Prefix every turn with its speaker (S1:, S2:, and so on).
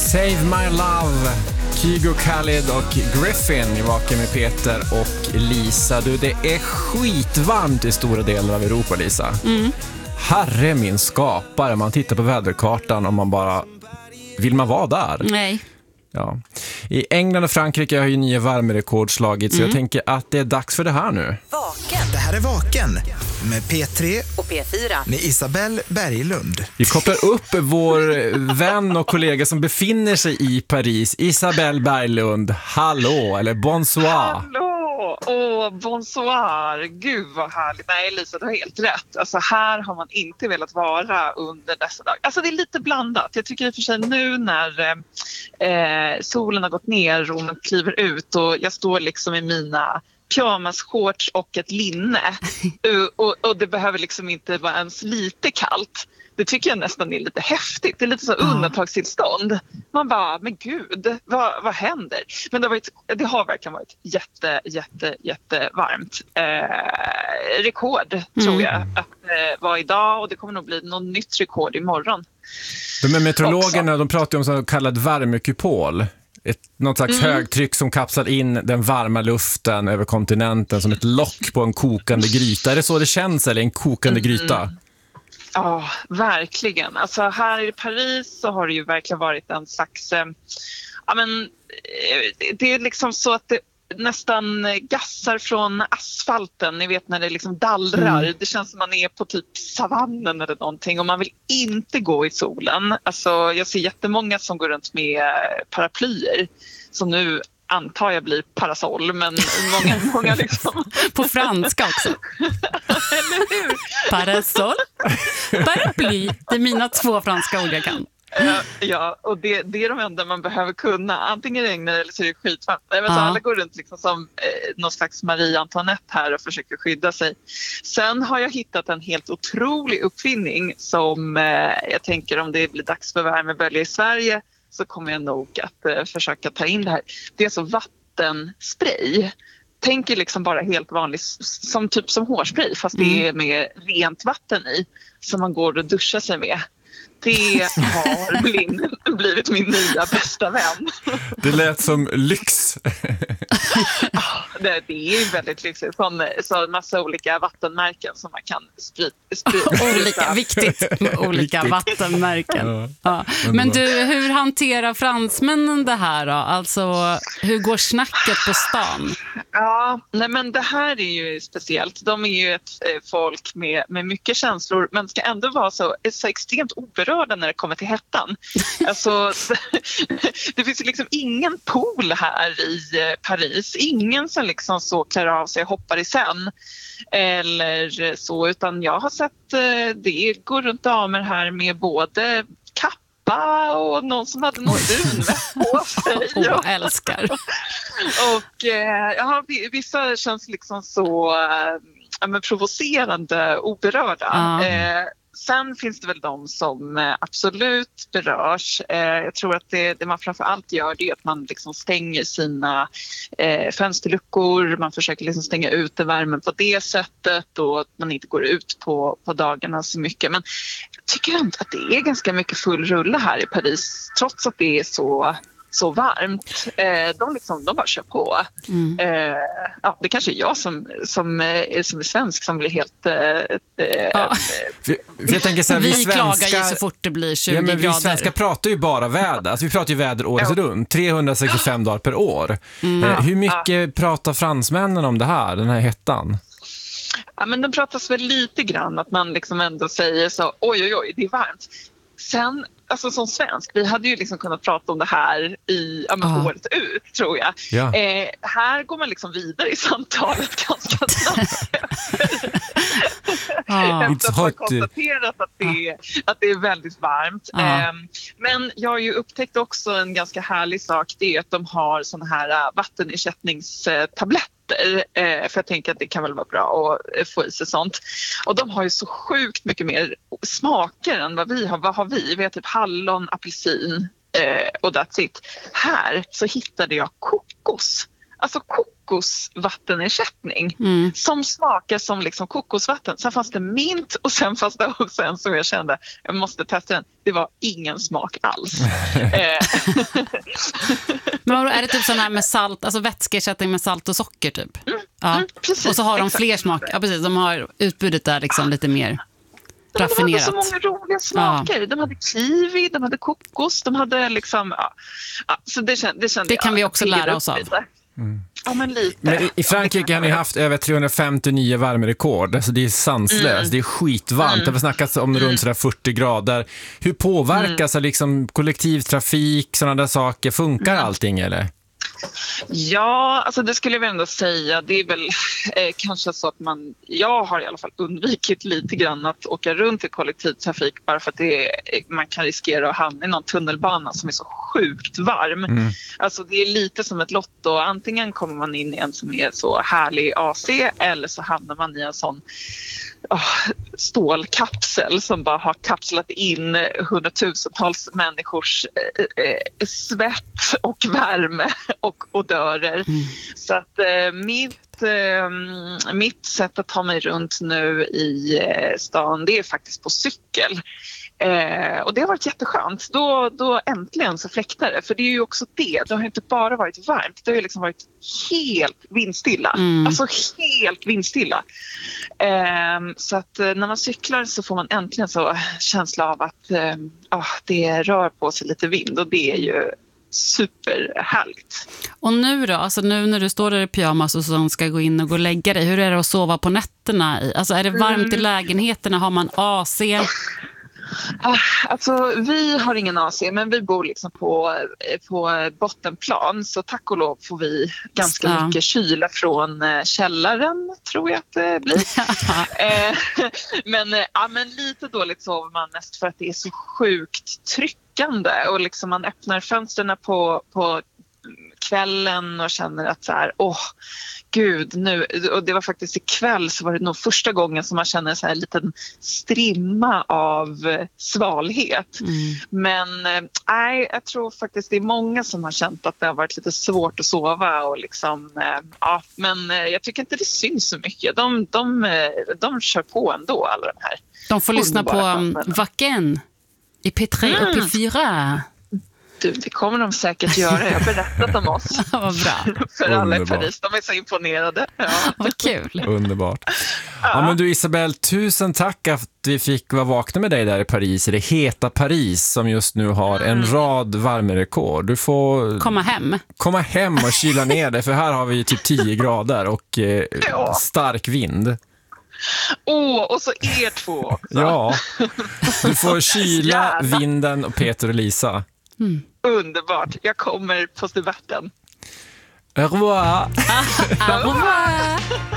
S1: Save My Love, Kygo Khaled och Griffin i Vaken med Peter och Lisa. Du, det är skitvarmt i stora delar av Europa, Lisa. Herre min skapare, man tittar på väderkartan och man bara, vill man vara där?
S2: Nej.
S1: Ja. I England och Frankrike har ju nya värmerekord slagit, så jag tänker att det är dags för det här nu.
S3: Vaken. Det här är Vaken med P3
S4: och P4
S3: med Isabelle Berglund.
S1: Vi kopplar upp vår vän och kollega som befinner sig i Paris, Isabelle Berglund. Hallå, eller bonsoir.
S5: Hallå, bonsoir. Gud vad härligt. Nej, Lisa, du har helt rätt. Alltså här har man inte velat vara under dessa dagar. Alltså det är lite blandat. Jag tycker i och för sig nu när solen har gått ner och man kliver ut och jag står liksom i mina pyjamasshorts och ett linne och det behöver liksom inte vara ens lite kallt. Det tycker jag nästan är lite häftigt. Det är lite så undantagstillstånd. Man bara, men gud, vad händer? Men det har verkligen varit jätte varmt. Rekord tror jag att var idag, och det kommer nog bli något nytt rekord imorgon.
S1: De meteorologerna, de pratar ju om så kallad värmekupol. Något slags högtryck som kapslar in den varma luften över kontinenten som ett lock på en kokande gryta. Är det så det känns, eller en kokande gryta?
S5: Ja, verkligen. Alltså här i Paris så har det ju verkligen varit en slags... det är liksom så att det nästan gassar från asfalten. Ni vet när det liksom dallrar. Det känns som man är på typ savannen eller någonting. Och man vill inte gå i solen. Alltså jag ser jättemånga som går runt med paraplyer. Som nu antar jag blir parasoll. Men många liksom...
S2: På franska också.
S5: Eller hur?
S2: Parasoll. Paraply. Det är mina 2 franska ord jag kan.
S5: Ja, och det är de enda man behöver kunna. Antingen regnar eller så är det skitvarmt. Alla går runt liksom som någon slags Marie Antoinette här och försöker skydda sig. Sen har jag hittat en helt otrolig uppfinning som jag tänker, om det blir dags för värmebölja i Sverige så kommer jag nog att försöka ta in det här. Det är alltså vattenspray. Tänker liksom bara helt vanligt som hårspray, fast det är med rent vatten i som man går och duschar sig med. Det har blivit min nya bästa vän.
S1: Det lät som lyx.
S5: Det är väldigt lyxigt. Så en massa olika vattenmärken som man kan sprita.
S2: Viktigt med olika vattenmärken. Ja. Men du, hur hanterar fransmännen det här då? Alltså, hur går snacket på stan?
S5: Ja, nej men det här är ju speciellt. De är ju ett folk med mycket känslor, men ska ändå vara så extremt oberörda när det kommer till hettan. Alltså, det finns ju liksom ingen pool här i Paris. Ingen som liksom så klär av sig och hoppar i sen eller så, utan jag har sett det går runt damer här med både kappa och någon som hade någon dunväst på sig.
S2: Jag älskar.
S5: Och vissa känns liksom så provocerande, oberörda. Sen finns det väl de som absolut berörs. Jag tror att det man framförallt gör, det är att man liksom stänger sina fönsterluckor. Man försöker liksom stänga ut värmen på det sättet och att man inte går ut på dagarna så mycket. Men jag tycker ändå att det är ganska mycket full rulle här i Paris, trots att det är så varmt. De bara kör på. Det kanske är jag som är svensk som blir helt...
S1: Jag tänker så här,
S2: vi klagar ju så fort det blir 20 grader.
S1: Vi svenskar pratar ju bara väder. Alltså, vi pratar ju väder året runt. 365 dagar per år. Hur mycket pratar fransmännen om det här, den här hettan?
S5: Ja, men de pratas väl lite grann att man liksom ändå säger så, oj, det är varmt. Sen, alltså som svensk, vi hade ju liksom kunnat prata om det här i året ut, tror jag.
S1: Ja.
S5: Här går man liksom vidare i samtalet ganska snabbt efter att man konstaterat att det är väldigt varmt. Men jag har ju upptäckt också en ganska härlig sak, det är att de har såna här vattenersättningstabletter. För jag tänker att det kan väl vara bra att få i sig sånt. Och de har ju så sjukt mycket mer smaker än vad vi har. Vad har vi? Vi har typ hallon, apelsin och that's it. Här så hittade jag kokos. Alltså kokos kokosvattenersättning som smakar som liksom kokosvatten. Sen fanns det mint och sen fanns det också en som jag kände, jag måste testa den. Det var ingen smak alls.
S2: Men är det typ sån här med salt, alltså vätskeersättning med salt och socker typ? Ja.
S5: Precis,
S2: och så har de
S5: exakt.
S2: fler smaker. Ja, precis. De har utbudet där liksom lite mer raffinerat.
S5: De hade så många roliga smaker. Ja. De hade kiwi, de hade kokos, de hade liksom... så det kände
S2: det kan vi också lära oss av.
S5: Ja, men lite.
S1: Men i Frankrike har ni haft över 359 värmerekord. Alltså det är sanslöst, det är skitvarmt. Det har snackats om runt sådär 40 grader. Hur påverkas liksom kollektivtrafik, sådana där saker? Funkar allting eller?
S5: Ja, alltså det skulle jag väl ändå säga. Det är väl kanske så att jag har i alla fall undvikit lite grann att åka runt i kollektivtrafik bara för att man kan riskera att hamna i någon tunnelbana som är så sjukt varm. Alltså det är lite som ett lotto. Antingen kommer man in i en som är så härlig AC eller så hamnar man i en sån stålkapsel som bara har kapslat in hundratusentals människors svett och värme och odörer. Så att mitt sätt att ta mig runt nu i stan, det är faktiskt på cykel. Och det har varit jätteskönt. Då äntligen så fläktar det. För det är ju också det har inte bara varit varmt. Det har ju liksom varit helt vindstilla. Alltså helt vindstilla. Så att när man cyklar så får man äntligen så känsla av att det rör på sig lite vind. Och det är ju superhärligt.
S2: Och nu då? Alltså nu när du står där i pyjamas och så ska gå in och gå och lägga dig. Hur är det att sova på nätterna? Alltså är det varmt i lägenheterna? Har man AC?
S5: Alltså vi har ingen AC, men vi bor liksom på bottenplan, så tack och lov får vi ganska mycket kyla från källaren, tror jag att det blir. Men lite dåligt sover man mest för att det är så sjukt tryckande och liksom man öppnar fönsterna på kvällen och känner att så här, gud nu, och det var faktiskt ikväll så var det nog första gången som man känner så här en liten strimma av svalhet. Men jag tror faktiskt det är många som har känt att det har varit lite svårt att sova och liksom, men jag tycker inte det syns så mycket. De kör på ändå, alla de här.
S2: De får lyssna på Wacken i P3 och P4.
S5: Du, det kommer de säkert göra. Jag har berättat om oss.
S2: Vad bra.
S5: För alla i Paris. De är så imponerade. Ja.
S2: Vad kul.
S1: Underbart. Ja, men du Isabelle, tusen tack att vi fick vara vakna med dig där i Paris. I det heta Paris som just nu har en rad värmerekord. Du får komma hem och kyla ner dig. För här har vi typ 10 grader och stark vind.
S5: Och så er två också.
S1: Ja, du får kyla vinden och Peter och Lisa.
S5: Underbart. Jag kommer på Stuberten.
S1: Au revoir.
S2: Au revoir.